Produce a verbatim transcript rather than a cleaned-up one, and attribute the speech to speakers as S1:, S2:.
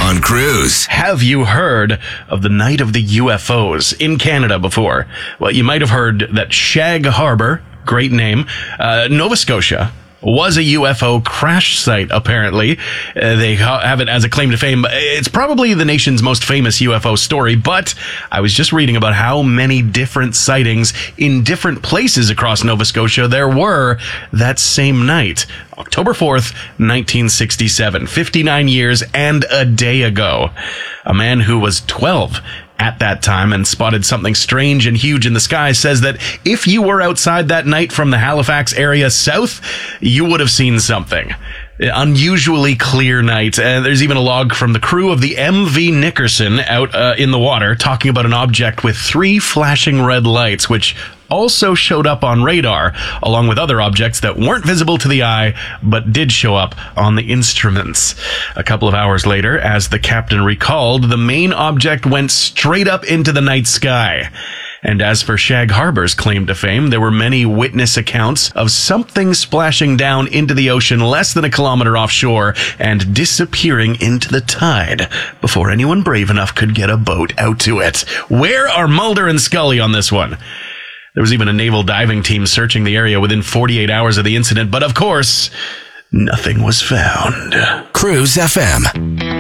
S1: on Cruise.
S2: Have you heard of the Night of the U F Os in Canada before? Well, you might have heard that Shag Harbor, great name, uh, Nova Scotia, was a U F O crash site, apparently. Uh, they ha- have it as a claim to fame. It's probably the nation's most famous U F O story, but I was just reading about how many different sightings in different places across Nova Scotia there were that same night. October fourth, nineteen sixty-seven, fifty-nine years and a day ago. A man who was twelve at that time and spotted something strange and huge in the sky says that if you were outside that night from the Halifax area south, you would have seen something. Unusually clear night. And there's even a log from the crew of the M V Nickerson out uh, in the water talking about an object with three flashing red lights, which also showed up on radar, along with other objects that weren't visible to the eye, but did show up on the instruments. A couple of hours later, as the captain recalled, the main object went straight up into the night sky. And as for Shag Harbor's claim to fame, there were many witness accounts of something splashing down into the ocean less than a kilometer offshore and disappearing into the tide before anyone brave enough could get a boat out to it. Where are Mulder and Scully on this one? There was even a naval diving team searching the area within forty-eight hours of the incident, but of course, nothing was found.
S1: Cruise F M.